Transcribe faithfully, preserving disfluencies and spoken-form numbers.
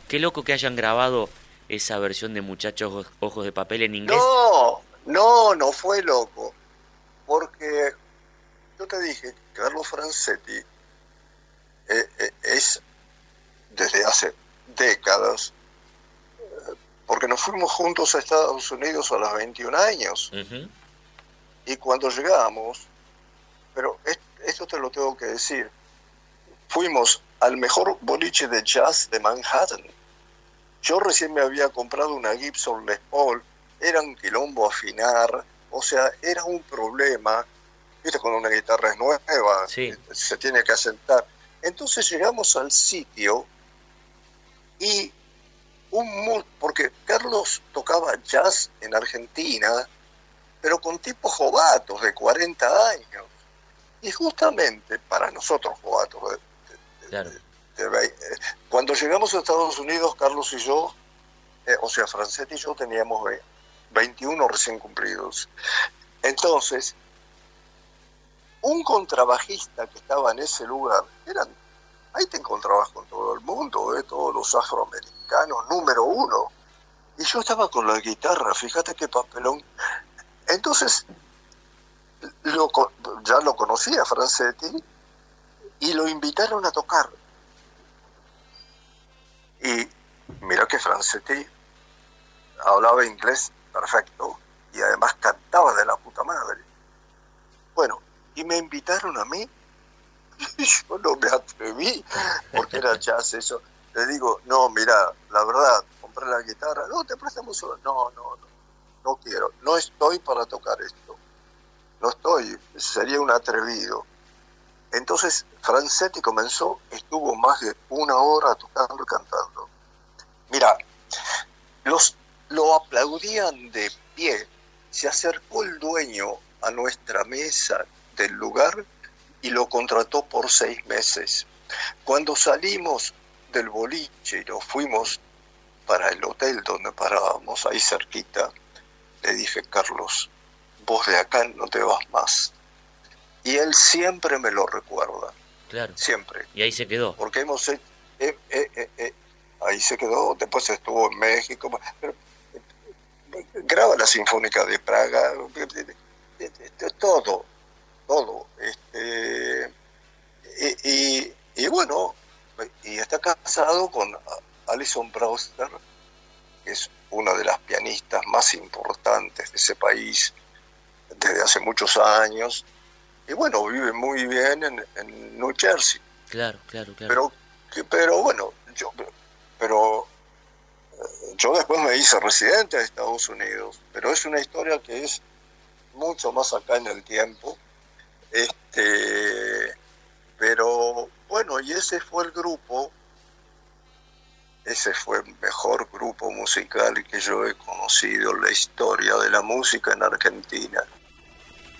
Qué loco que hayan grabado esa versión de Muchachos Ojos Ojos de Papel en inglés. No, no, no fue loco, porque yo te dije, Carlos Francetti eh, eh, es desde hace décadas, porque nos fuimos juntos a Estados Unidos a los veintiún años, Ujú. y cuando llegamos, pero es- esto te lo tengo que decir, fuimos al mejor boliche de jazz de Manhattan. Yo recién me había comprado una Gibson Les Paul, era un quilombo afinar, o sea, era un problema, viste, cuando una guitarra es nueva, Sí, se tiene que asentar. Entonces llegamos al sitio y un mu- porque Carlos tocaba jazz en Argentina, pero con tipos jovatos de cuarenta años. Y justamente para nosotros jovatos, de- claro. de- de- eh, cuando llegamos a Estados Unidos, Carlos y yo, eh, o sea, Francetti y yo teníamos ve- veintiuno recién cumplidos. Entonces, un contrabajista que estaba en ese lugar, eran, ahí te encontrabas con todo el mundo, ¿eh? Todos los afroamericanos, número uno. Y yo estaba con la guitarra, fíjate qué papelón. Entonces, lo, ya lo conocía Francetti y lo invitaron a tocar. Y mira que Francetti hablaba inglés perfecto y además cantaba de la puta madre. Bueno, y me invitaron a mí y yo no me atreví porque era jazz eso. Le digo, no, mira, la verdad, compré la guitarra, no, te prestamos solo. No, no, no, no quiero, no estoy para tocar esto. No estoy, sería un atrevido. Entonces Francetti comenzó, estuvo más de una hora tocando y cantando. Mira, los lo aplaudían de pie. Se acercó el dueño a nuestra mesa del lugar y lo contrató por seis meses. Cuando salimos del boliche y nos fuimos para el hotel donde parábamos, ahí cerquita, le dije, Carlos, vos de acá no te vas más. Y él siempre me lo recuerda, Claro. siempre, Y ahí se quedó. porque hemos hecho, eh, eh, eh, eh, ahí se quedó, después estuvo en México, pero eh, graba la Sinfónica de Praga, eh, eh, eh, todo, todo, este, y, y, y bueno, y está casado con Alison Brewster, que es una de las pianistas más importantes de ese país desde hace muchos años, y bueno, vive muy bien en, en New Jersey. Claro, claro, claro. Pero, pero bueno, yo, pero yo después me hice residente de Estados Unidos, pero es una historia que es mucho más acá en el tiempo. Este, pero bueno, y ese fue el grupo, ese fue el mejor grupo musical que yo he conocido en la historia de la música en Argentina.